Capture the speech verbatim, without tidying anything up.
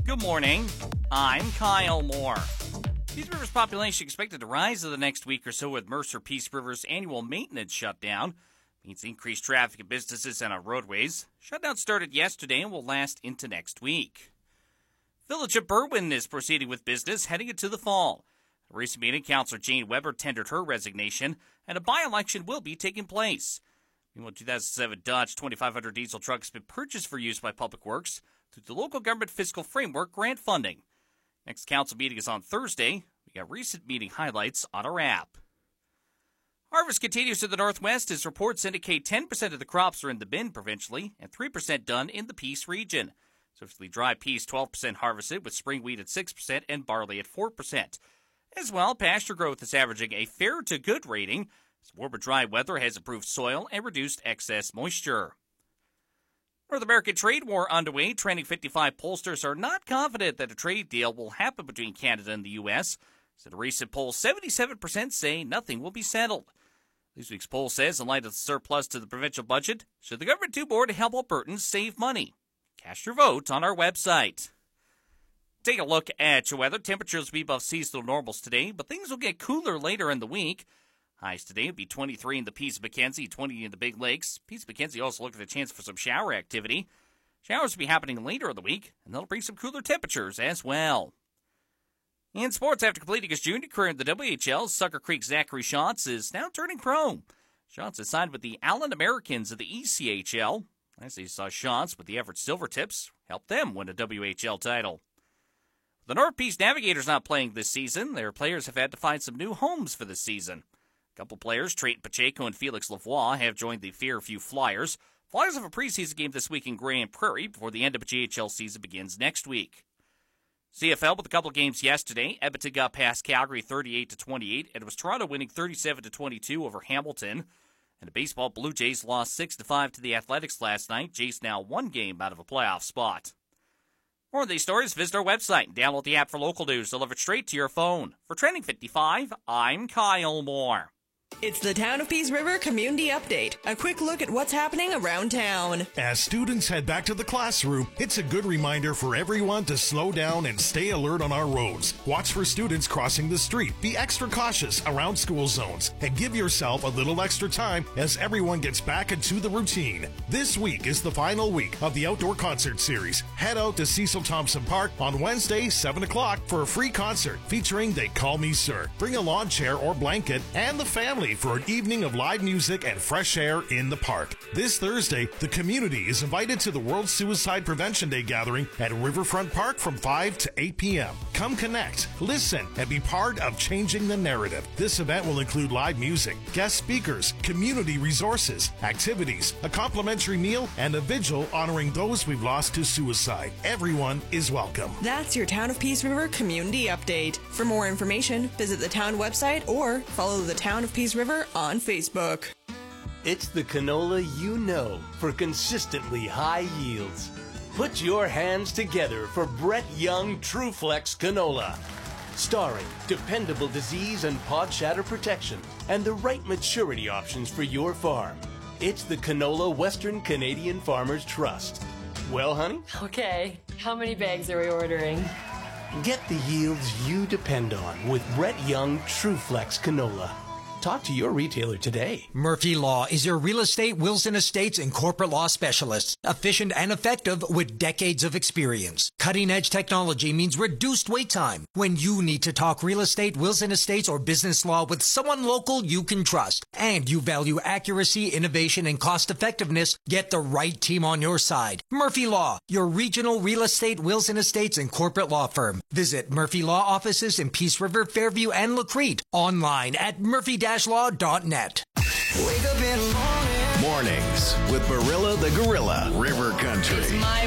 Good morning. I'm Kyle Moore. Peace River's population expected to rise in the next week or so with Mercer Peace River's annual maintenance shutdown. Means increased traffic at businesses and on roadways. Shutdown started yesterday and will last into next week. Village of Berwyn is proceeding with business heading into the fall. At a recent meeting, Councillor Jane Weber tendered her resignation, and a by-election will be taking place. Meanwhile, two thousand seven Dodge twenty-five hundred diesel truck has been purchased for use by Public Works through the local government fiscal framework grant funding. Next council meeting is on Thursday. We got recent meeting highlights on our app. Harvest continues to the northwest as reports indicate ten percent of the crops are in the bin provincially and three percent done in the Peace region. Swiftly dry peas twelve percent harvested with spring wheat at six percent and barley at four percent. As well, pasture growth is averaging a fair to good rating as warmer dry weather has improved soil and reduced excess moisture. North American trade war underway. Trending fifty-five pollsters are not confident that a trade deal will happen between Canada and the U S. As in a recent poll, seventy-seven percent say nothing will be settled. This week's poll says, in light of the surplus to the provincial budget, should the government do more to help Albertans save money? Cast your vote on our website. Take a look at your weather. Temperatures will be above seasonal normals today, but things will get cooler later in the week. Highs today will be twenty-three in the Peace Mackenzie, twenty in the Big Lakes. Peace Mackenzie also looking at a chance for some shower activity. Showers will be happening later in the week, and that'll bring some cooler temperatures as well. In sports, after completing his junior career in the W H L, Sucker Creek Zachary Schatz is now turning pro. Schatz is signed with the Allen Americans of the E C H L. As he saw Schatz with the Everett Silvertips help them win a W H L title. The North Peace Navigators not playing this season. Their players have had to find some new homes for this season. A couple players, Trayton Pacheco and Felix Lavoie, have joined the Fairview Flyers. Flyers have a preseason game this week in Grand Prairie before the end of the J H L season begins next week. C F L with a couple games yesterday. Edmonton got past Calgary thirty-eight to twenty-eight, and it was Toronto winning thirty-seven to twenty-two over Hamilton. And the baseball Blue Jays lost six to five to the Athletics last night. Jays now one game out of a playoff spot. For more of these stories, visit our website and download the app for local news delivered straight to your phone. For Trending fifty-five, I'm Kyle Moore. It's the Town of Peace River Community Update. A quick look at what's happening around town. As students head back to the classroom, it's a good reminder for everyone to slow down and stay alert on our roads. Watch for students crossing the street. Be extra cautious around school zones. And give yourself a little extra time as everyone gets back into the routine. This week is the final week of the Outdoor Concert Series. Head out to Cecil Thompson Park on Wednesday, seven o'clock for a free concert featuring They Call Me Sir. Bring a lawn chair or blanket and the family for an evening of live music and fresh air in the park. This Thursday, the community is invited to the World Suicide Prevention Day gathering at Riverfront Park from five to eight p.m. Come connect, listen, and be part of changing the narrative. This event will include live music, guest speakers, community resources, activities, a complimentary meal, and a vigil honoring those we've lost to suicide. Everyone is welcome. That's your Town of Peace River Community Update. For more information, visit the town website or follow the Town of Peace River on Facebook. It's the canola you know for consistently high yields. Put your hands together for Brett Young TrueFlex Canola. Starring dependable disease and pod shatter protection and the right maturity options for your farm. It's the Canola Western Canadian Farmers Trust. Well, honey? Okay, how many bags are we ordering? Get the yields you depend on with Brett Young TrueFlex Canola. Talk to your retailer today. Murphy Law is your real estate, wills and estates, and corporate law specialist. Efficient and effective with decades of experience. Cutting-edge technology means reduced wait time. When you need to talk real estate, wills and estates, or business law with someone local you can trust, and you value accuracy, innovation, and cost-effectiveness, get the right team on your side. Murphy Law, your regional real estate, wills and estates, and corporate law firm. Visit Murphy Law offices in Peace River, Fairview, and Lacrete. Online at murphy law dot net. Wake up in the morning. Mornings with Barilla the Gorilla, River Country.